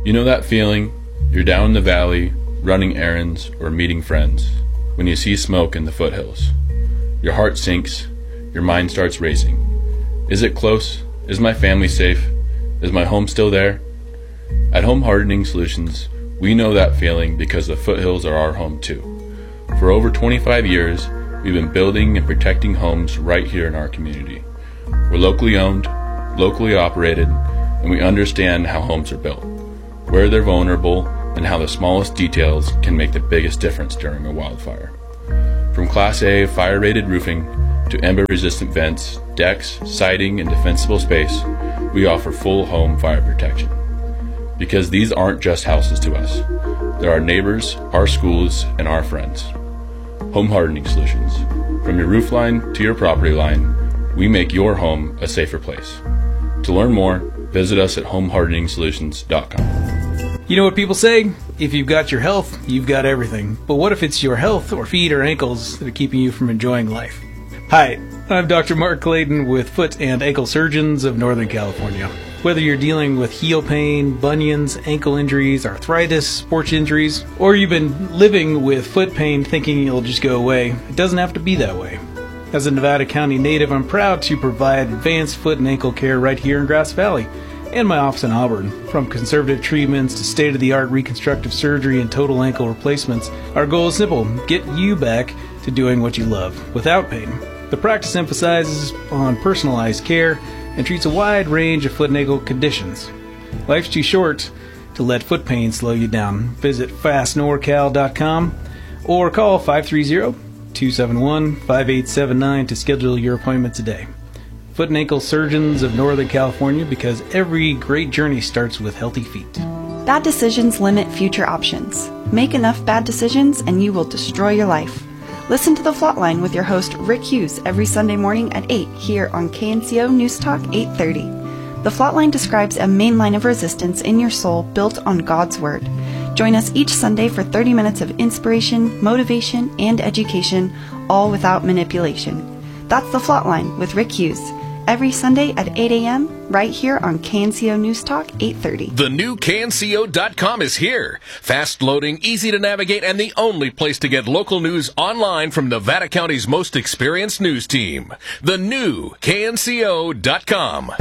You know that feeling? You're down in the valley, running errands or meeting friends, when you see smoke in the foothills. Your heart sinks, your mind starts racing. Is it close? Is my family safe? Is my home still there? At Home Hardening Solutions, we know that feeling because the foothills are our home too. For over 25 years, we've been building and protecting homes right here in our community. We're locally owned, locally operated, and we understand how homes are built, where they're vulnerable, and how the smallest details can make the biggest difference during a wildfire. From Class A fire-rated roofing to ember-resistant vents, decks, siding, and defensible space, we offer full home fire protection. Because these aren't just houses to us. They're our neighbors, our schools, and our friends. Home Hardening Solutions. From your roof line to your property line, we make your home a safer place. To learn more, visit us at homehardeningsolutions.com. You know what people say? If you've got your health, you've got everything. But what if it's your health or feet or ankles that are keeping you from enjoying life? Hi, I'm Dr. Mark Clayton with Foot and Ankle Surgeons of Northern California. Whether you're dealing with heel pain, bunions, ankle injuries, arthritis, sports injuries, or you've been living with foot pain thinking it'll just go away, it doesn't have to be that way. As a Nevada County native, I'm proud to provide advanced foot and ankle care right here in Grass Valley and my office in Auburn. From conservative treatments to state-of-the-art reconstructive surgery and total ankle replacements, our goal is simple: get you back to doing what you love without pain. The practice emphasizes on personalized care and treats a wide range of foot and ankle conditions. Life's too short to let foot pain slow you down. Visit fastnorcal.com or call 530-271-5879 to schedule your appointment today. Foot and Ankle Surgeons of Northern California, because every great journey starts with healthy feet. Bad decisions limit future options. Make enough bad decisions and you will destroy your life. Listen to The Flatline with your host Rick Hughes every Sunday morning at 8 here on KNCO News Talk 830. The Flatline describes a main line of resistance in your soul built on God's Word. Join us each Sunday for 30 minutes of inspiration, motivation, and education, all without manipulation. That's The Flatline with Rick Hughes, every Sunday at 8 a.m. right here on KNCO News Talk 830. The new KNCO.com is here. Fast loading, easy to navigate, and the only place to get local news online from Nevada County's most experienced news team. The new KNCO.com.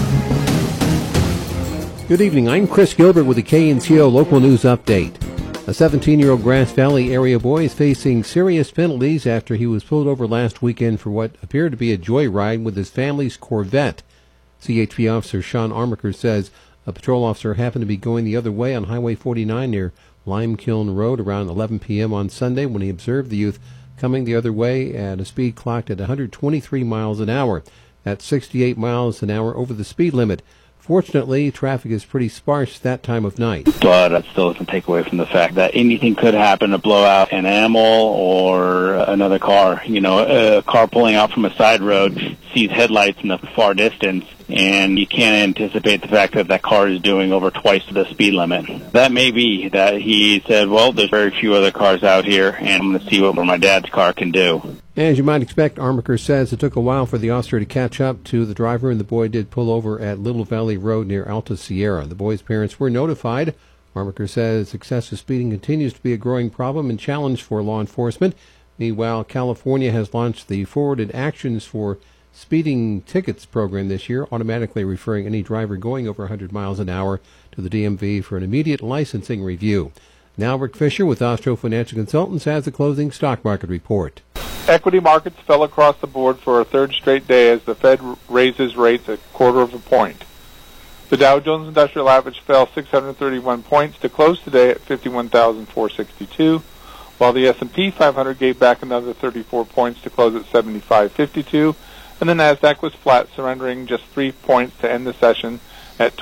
Good evening. I'm Chris Gilbert with the KNCO Local News Update. A 17-year-old Grass Valley area boy is facing serious penalties after he was pulled over last weekend for what appeared to be a joyride with his family's Corvette. CHP officer Sean Armaker says a patrol officer happened to be going the other way on Highway 49 near Lime Kiln Road around 11 p.m. on Sunday when he observed the youth coming the other way at a speed clocked at 123 miles an hour. That's 68 miles an hour over the speed limit. Fortunately, traffic is pretty sparse that time of night. But that still doesn't take away from the fact that anything could happen to blow out an animal or another car. You know, a car pulling out from a side road sees headlights in the far distance, and you can't anticipate the fact that that car is doing over twice the speed limit. That may be that he said, well, there's very few other cars out here, and I'm going to see what my dad's car can do. As you might expect, Armaker says it took a while for the officer to catch up to the driver, and the boy did pull over at Little Valley Road near Alta Sierra. The boy's parents were notified. Armaker says excessive speeding continues to be a growing problem and challenge for law enforcement. Meanwhile, California has launched the Forwarded Actions for Speeding Tickets program this year, automatically referring any driver going over 100 miles an hour to the DMV for an immediate licensing review. Now Rick Fisher with Ostro Financial Consultants has the closing stock market report. Equity markets fell across the board for a third straight day as the Fed raises rates a quarter of a point. The Dow Jones Industrial Average fell 631 points to close today at 51,462, while the S&P 500 gave back another 34 points to close at 75.52, and the Nasdaq was flat, surrendering just 3 points to end the session at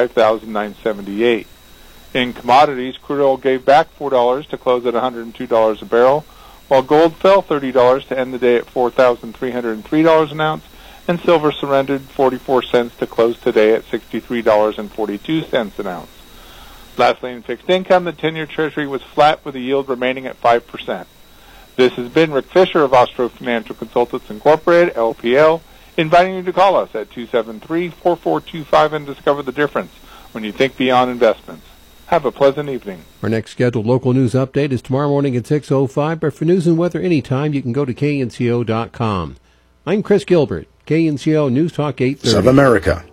25,978. In commodities, crude oil gave back $4 to close at $102 a barrel, while gold fell $30 to end the day at $4,303 an ounce, and silver surrendered 44 cents to close today at $63.42 an ounce. Lastly, in fixed income, the 10-year Treasury was flat with the yield remaining at 5%. This has been Rick Fisher of Ostro Financial Consultants Incorporated, LPL, inviting you to call us at 273-4425 and discover the difference when you think beyond investments. Have a pleasant evening. Our next scheduled local news update is tomorrow morning at 6:05, but for news and weather anytime, you can go to knco.com. I'm Chris Gilbert, KNCO News Talk 830. Of America.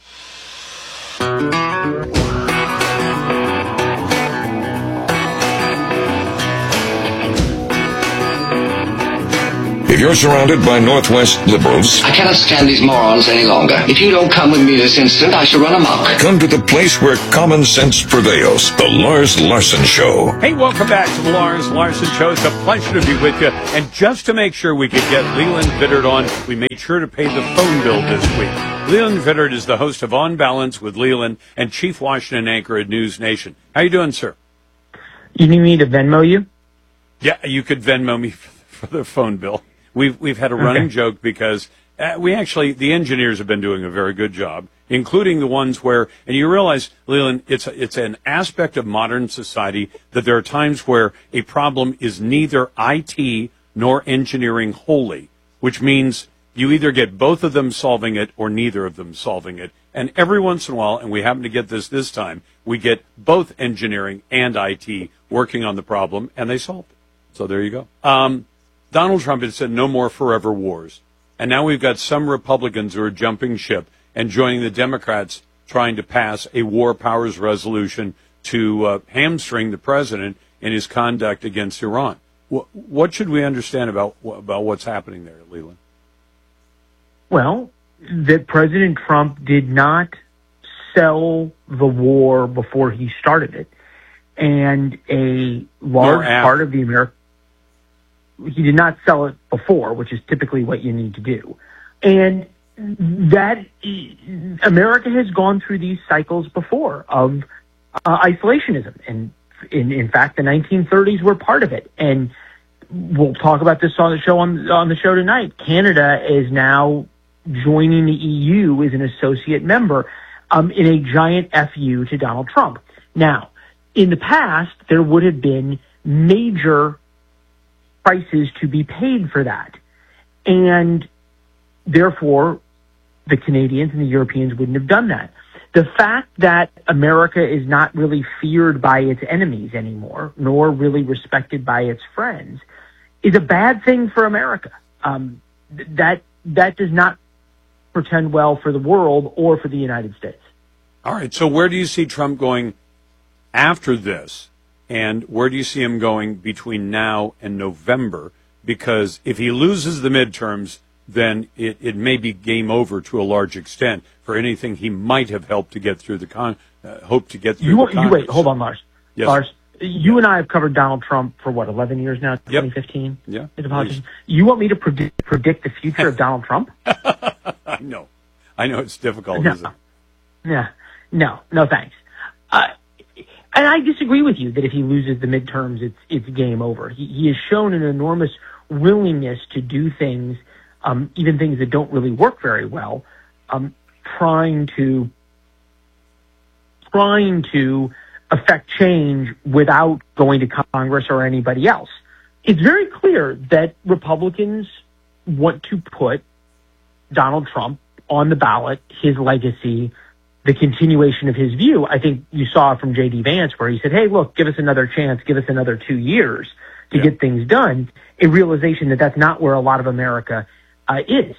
If you're surrounded by Northwest liberals, I cannot stand these morons any longer. If you don't come with me this instant, I shall run amok. come to the place where common sense prevails. The Lars Larson Show. Hey, welcome back to the Lars Larson Show. It's a pleasure to be with you. And just to make sure we could get Leland Vittert on, we made sure to pay the phone bill this week. Leland Vittert is the host of On Balance with Leland and chief Washington anchor at News Nation. How you doing, sir? You need me to Venmo you? Yeah, you could Venmo me for the phone bill. We've had a running joke because the engineers have been doing a very good job, including the ones where, and you realize, Leland, it's an aspect of modern society that there are times where a problem is neither IT nor engineering wholly, which means you either get both of them solving it or neither of them solving it. And every once in a while, and we happen to get this time, we get both engineering and IT working on the problem, and they solved it. So there you go. Donald Trump had said no more forever wars. And now we've got some Republicans who are jumping ship and joining the Democrats trying to pass a war powers resolution to hamstring the president in his conduct against Iran. What should we understand about what's happening there, Leland? Well, that President Trump did not sell the war before he started it. And a large part of the American... He did not sell it before, which is typically what you need to do. And that America has gone through these cycles before of isolationism. And in fact, the 1930s were part of it. And we'll talk about this on the show tonight. Canada is now joining the EU as an associate member in a giant FU to Donald Trump. Now, in the past, there would have been major prices to be paid for that. And therefore, the Canadians and the Europeans wouldn't have done that. The fact that America is not really feared by its enemies anymore, nor really respected by its friends, is a bad thing for America. That does not portend well for the world or for the United States. All right, so where do you see Trump going after this? And where do you see him going between now and November? Because if he loses the midterms, then it may be game over to a large extent for anything he might have helped to get through the Wait, hold on, Lars. Yes. Lars, you and I have covered Donald Trump for 11 years now, 2015? Yeah. You want me to predict the future of Donald Trump? I know it's difficult, isn't it? Yeah. No, thanks. And I disagree with you that if he loses the midterms, it's game over. He has shown an enormous willingness to do things, even things that don't really work very well, trying to affect change without going to Congress or anybody else. It's very clear that Republicans want to put Donald Trump on the ballot, his legacy, the continuation of his view. I think you saw from J.D. Vance where he said, hey, look, give us another chance, give us another 2 years to get things done, a realization that that's not where a lot of America is.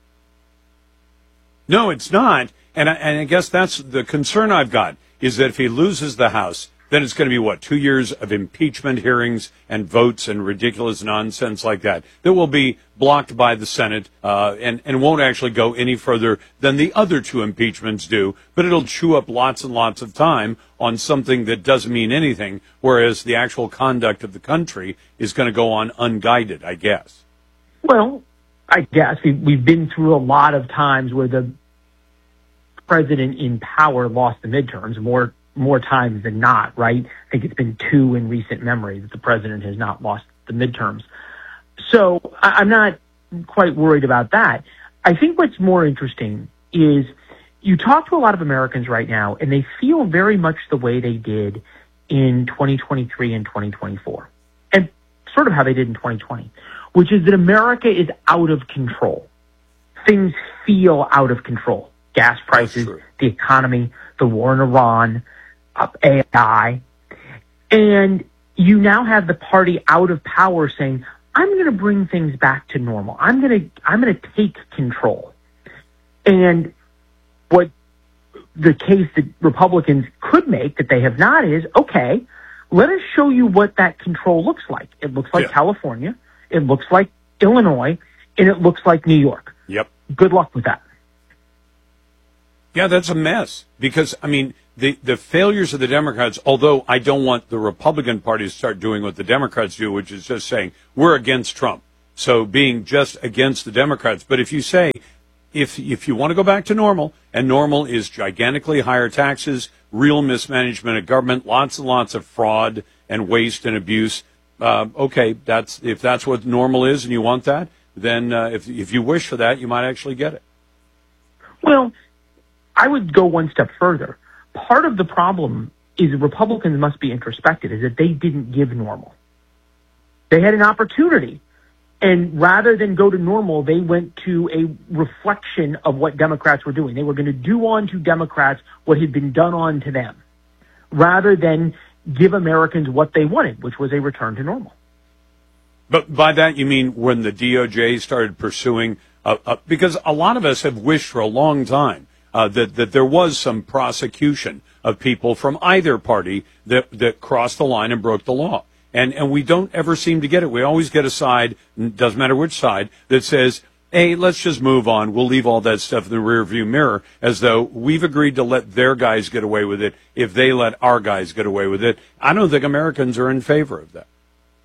No, it's not. And I guess that's the concern I've got, is that if he loses the House, then it's going to be, 2 years of impeachment hearings and votes and ridiculous nonsense like that will be blocked by the Senate and won't actually go any further than the other two impeachments do, but it'll chew up lots and lots of time on something that doesn't mean anything, whereas the actual conduct of the country is going to go on unguided, I guess. Well, I guess we've been through a lot of times where the president in power lost the midterms more times than not, right? I think it's been 2 in recent memory that the president has not lost the midterms. So I'm not quite worried about that. I think what's more interesting is you talk to a lot of Americans right now, and they feel very much the way they did in 2023 and 2024, and sort of how they did in 2020, which is that America is out of control. Things feel out of control. Gas prices, the economy, the war in Iran, AI, and you now have the party out of power saying, I'm going to bring things back to normal. I'm going to take control. And what the case that Republicans could make that they have not is, okay, let us show you what that control looks like. It looks like California, it looks like Illinois, and it looks like New York. Yep. Good luck with that. Yeah, that's a mess. Because, I mean, the failures of the Democrats, although I don't want the Republican Party to start doing what the Democrats do, which is just saying, we're against Trump. So being just against the Democrats. But if you say, if you want to go back to normal, and normal is gigantically higher taxes, real mismanagement of government, lots and lots of fraud and waste and abuse, okay, if that's what normal is and you want that, then if you wish for that, you might actually get it. Well, I would go one step further. Part of the problem is Republicans must be introspective, is that they didn't give normal. They had an opportunity, and rather than go to normal, they went to a reflection of what Democrats were doing. They were going to do on to Democrats what had been done on to them, rather than give Americans what they wanted, which was a return to normal. But by that you mean when the DOJ started pursuing, because a lot of us have wished for a long time that there was some prosecution of people from either party that crossed the line and broke the law. And we don't ever seem to get it. We always get a side, doesn't matter which side, that says, hey, let's just move on. We'll leave all that stuff in the rearview mirror, as though we've agreed to let their guys get away with it if they let our guys get away with it. I don't think Americans are in favor of that.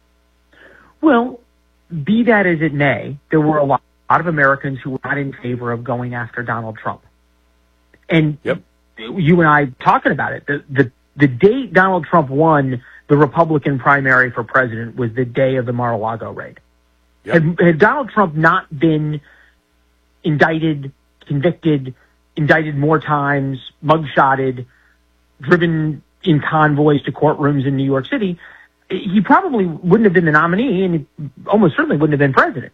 Well, be that as it may, there were a lot of Americans who were not in favor of going after Donald Trump. And you and I talking about it, the day Donald Trump won the Republican primary for president was the day of the Mar-a-Lago raid. Yep. Had Donald Trump not been indicted, convicted, indicted more times, mugshotted, driven in convoys to courtrooms in New York City, he probably wouldn't have been the nominee, and he almost certainly wouldn't have been president.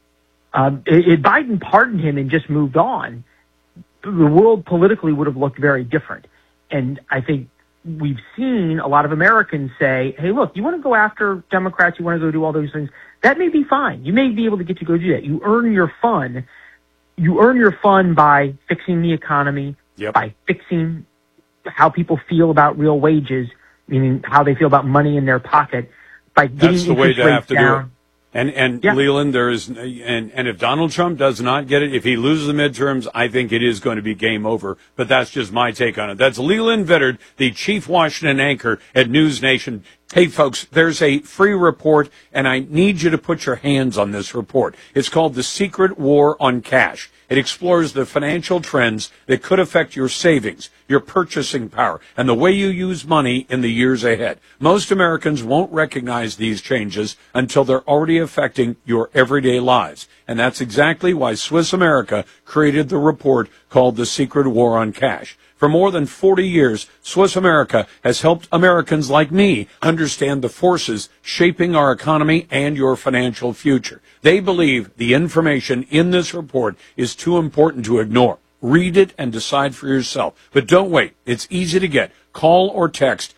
If Biden pardoned him and just moved on, the world politically would have looked very different. And I think we've seen a lot of Americans say, hey, look, you want to go after Democrats, you want to go do all those things, that may be fine. You may be able to get to go do that. You earn your fun. You earn your fun by fixing the economy, by fixing how people feel about real wages, meaning how they feel about money in their pocket, by getting That's the way interest to rates have to down. do it. And Leland, there is, and if Donald Trump does not get it, if he loses the midterms, I think it is going to be game over. But that's just my take on it. That's Leland Vittert, the chief Washington anchor at News Nation. Hey, folks, there's a free report, and I need you to put your hands on this report. It's called The Secret War on Cash. It explores the financial trends that could affect your savings, your purchasing power, and the way you use money in the years ahead. Most Americans won't recognize these changes until they're already affecting your everyday lives. And that's exactly why Swiss America created the report called The Secret War on Cash. For more than 40 years, Swiss America has helped Americans like me understand the forces shaping our economy and your financial future. They believe the information in this report is too important to ignore. Read it and decide for yourself. But don't wait. It's easy to get. Call or text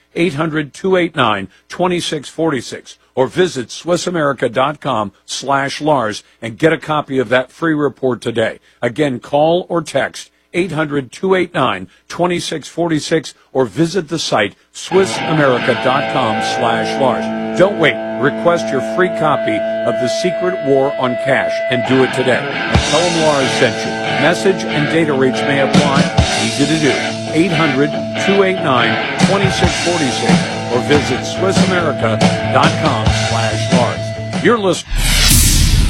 800-289-2646 or visit SwissAmerica.com/Lars and get a copy of that free report today. Again, call or text 800-289-2646 or visit the site SwissAmerica.com/Lars. Don't wait. Request your free copy of The Secret War on Cash and do it today. And tell them Lars sent you. Message and data rates may apply. Easy to do. 800-289-2646 or visit SwissAmerica.com/Lars. You're listening